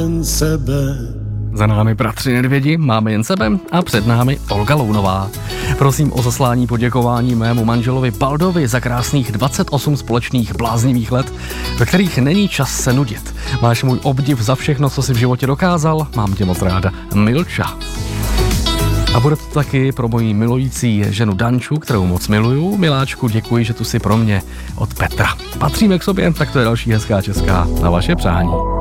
jen sebe. Za námi bratři Nedvědi, máme jen sebe a před námi Olga Lounová. Prosím o zaslání poděkování mému manželovi Baldovi za krásných 28 společných bláznivých let, ve kterých není čas se nudit. Máš můj obdiv za všechno, co jsi v životě dokázal, mám tě moc ráda. Milča. A bude to taky pro moji milující ženu Danču, kterou moc miluju. Miláčku, děkuji, že tu jsi pro mě, od Petra. Patříme k sobě, tak to je další hezká česká na vaše přání.